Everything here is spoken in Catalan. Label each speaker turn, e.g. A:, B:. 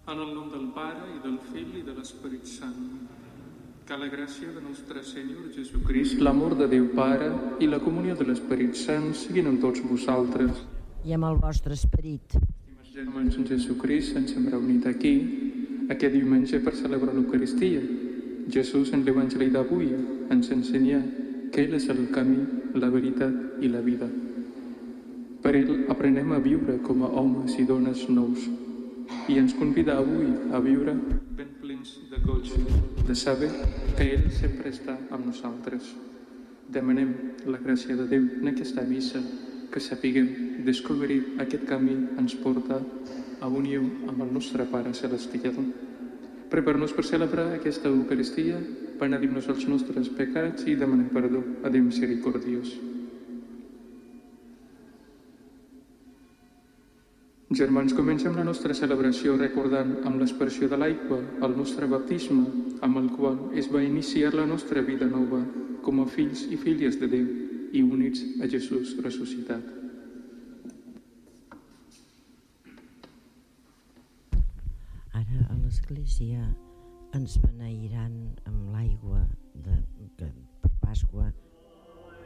A: En el nom del Pare, i del Fill, i de l'Esperit Sant. Que la gràcia de nostre Senyor Jesucrist, l'amor de Déu Pare i la comunió de l'Esperit Sant siguin amb tots vosaltres.
B: I amb el vostre esperit.
A: Estimats germans en Jesucrist, ens hem reunit aquí aquest diumenge per celebrar l'Eucaristia. Jesús, en l'Evangeli d'avui, ens ensenya que Ell és el camí, la veritat i la vida. Per Ell aprenem a viure com a homes i dones nous i ens convida avui a viure ben plens de goig, de saber que Ell sempre està amb nosaltres. Demanem la gràcia de Déu en aquesta missa, que sapiguem descobrir aquest camí ens porta a unió amb el nostre Pare Celestial. Preparem-nos per celebrar aquesta Eucaristia, penedim-nos els nostres pecats i demanem perdó a Déu misericordiós. Germans, comencem la nostra celebració recordant amb l'aspersió de l'aigua el nostre baptisme, amb el qual es va iniciar la nostra vida nova com a fills i filles de Déu i units a Jesús ressuscitat.
B: Ara a l'Església ens beneiran amb l'aigua per Pasqua